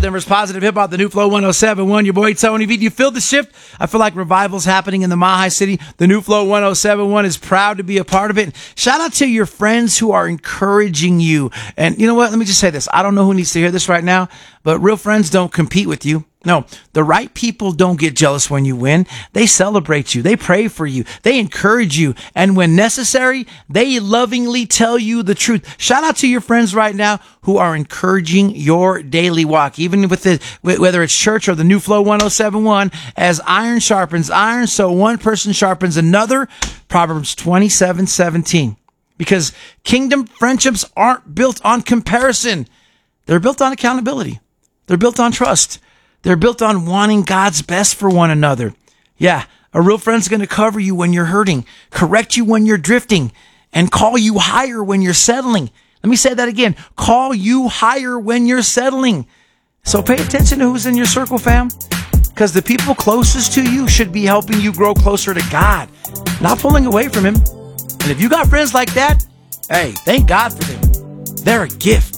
Denver's positive hip hop, the new Flow 107.1. Your boy Tony V. Do you feel the shift? I feel like revival's happening in the Mile City. The new Flow 107.1 is proud to be a part of it. Shout out to your friends who are encouraging you. And you know what? Let me just say this. I don't know who needs to hear this right now, but real friends don't compete with you. No, the right people don't get jealous when you win. They celebrate you. They pray for you. They encourage you. And when necessary, they lovingly tell you the truth. Shout out to your friends right now who are encouraging your daily walk, even with whether it's church or the new Flow 107.1. As iron sharpens iron, so one person sharpens another. Proverbs 27:17. Because kingdom friendships aren't built on comparison. They're built on accountability. They're built on trust. They're built on wanting God's best for one another. Yeah, a real friend's going to cover you when you're hurting, correct you when you're drifting, and call you higher when you're settling. Let me say that again. Call you higher when you're settling. So pay attention to who's in your circle, fam, because the people closest to you should be helping you grow closer to God, not pulling away from Him. And if you got friends like that, hey, thank God for them. They're a gift.